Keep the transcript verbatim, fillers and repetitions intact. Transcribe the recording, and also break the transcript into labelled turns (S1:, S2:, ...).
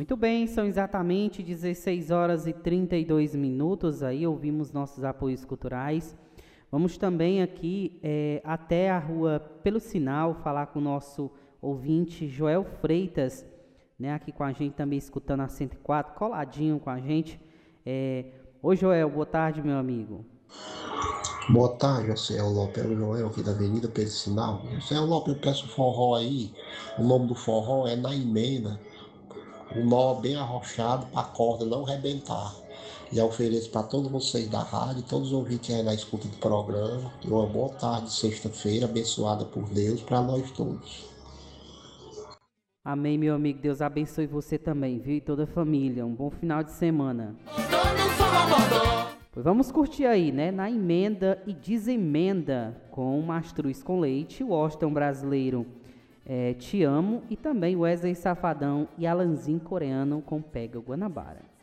S1: Muito bem, são exatamente dezesseis horas e trinta e dois minutos, aí ouvimos nossos apoios culturais. Vamos também aqui é, até a rua Pelo Sinal, falar com o nosso ouvinte Joel Freitas, né, aqui com a gente também escutando a cento e quatro, coladinho com a gente. É, Oi Joel, boa tarde meu amigo.
S2: Boa tarde, José Lopes, é o Joel aqui da Avenida Pedro Sinal. José Lopes, eu peço forró aí, o nome do forró é Na Emenda, o nó bem arrochado para a corda não rebentar. E eu ofereço para todos vocês da rádio, todos os ouvintes aí na escuta do programa, e uma boa tarde, sexta-feira, abençoada por Deus, para nós todos.
S1: Amém, meu amigo, Deus abençoe você também, viu, e toda a família, um bom final de semana. Pois vamos curtir aí, né, Na Emenda e Desemenda, com Mastruz com Leite, o Washington Brasileiro, é, Te Amo, e também Wesley Safadão e Alanzinho Coreano com Pega o Guanabara.